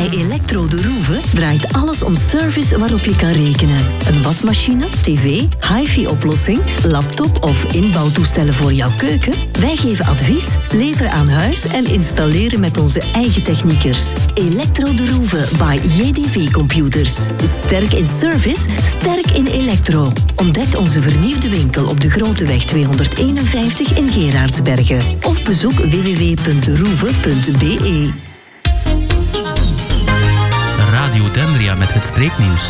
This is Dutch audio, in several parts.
Bij Electro de Roeve draait alles om service waarop je kan rekenen. Een wasmachine, tv, hi-fi-oplossing, laptop of inbouwtoestellen voor jouw keuken. Wij geven advies, leveren aan huis en installeren met onze eigen techniekers. Electro de Roeve by JDV Computers. Sterk in service, sterk in elektro. Ontdek onze vernieuwde winkel op de Groteweg 251 in Geraardsbergen. Of bezoek www.deroeve.be. Radio Dendria met het streeknieuws.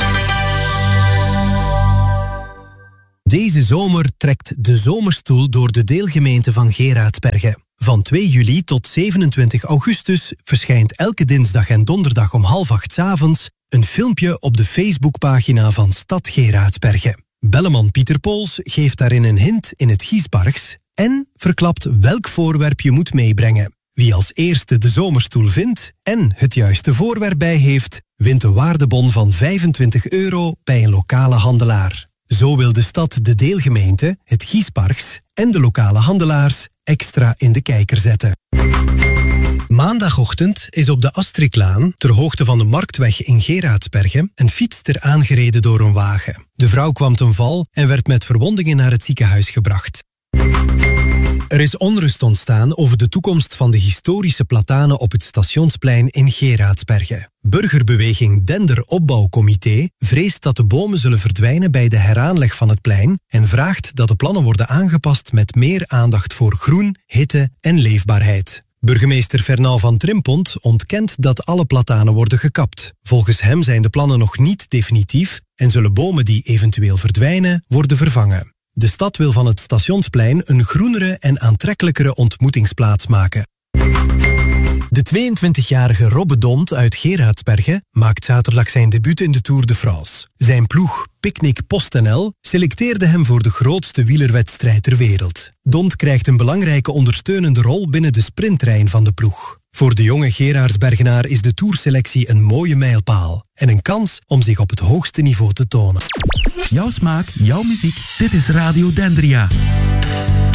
Deze zomer trekt de zomerstoel door de deelgemeente van Geraardsbergen. Van 2 juli tot 27 augustus verschijnt elke dinsdag en donderdag om 7:30 'avonds een filmpje op de Facebookpagina van Stad Geraardsbergen. Belleman Pieter Pools geeft daarin een hint in het Giesbargs en verklapt welk voorwerp je moet meebrengen. Wie als eerste de zomerstoel vindt en het juiste voorwerp bij heeft, wint een waardebon van €25 bij een lokale handelaar. Zo wil de stad de deelgemeente, het Giesparks en de lokale handelaars extra in de kijker zetten. Maandagochtend is op de Astriklaan, ter hoogte van de Marktweg in Geraardsbergen, een fietster aangereden door een wagen. De vrouw kwam ten val en werd met verwondingen naar het ziekenhuis gebracht. Er is onrust ontstaan over de toekomst van de historische platanen op het Stationsplein in Geraardsbergen. Burgerbeweging Dender Opbouwcomité vreest dat de bomen zullen verdwijnen bij de heraanleg van het plein en vraagt dat de plannen worden aangepast met meer aandacht voor groen, hitte en leefbaarheid. Burgemeester Fernand van Trimpont ontkent dat alle platanen worden gekapt. Volgens hem zijn de plannen nog niet definitief en zullen bomen die eventueel verdwijnen worden vervangen. De stad wil van het Stationsplein een groenere en aantrekkelijkere ontmoetingsplaats maken. De 22-jarige Robbe Dont uit Geraardsbergen maakt zaterdag zijn debuut in de Tour de France. Zijn ploeg Picnic PostNL selecteerde hem voor de grootste wielerwedstrijd ter wereld. Dont krijgt een belangrijke ondersteunende rol binnen de sprinttrein van de ploeg. Voor de jonge Geraardsbergenaar is de tourselectie een mooie mijlpaal en een kans om zich op het hoogste niveau te tonen. Jouw smaak, jouw muziek, dit is Radio Dendria.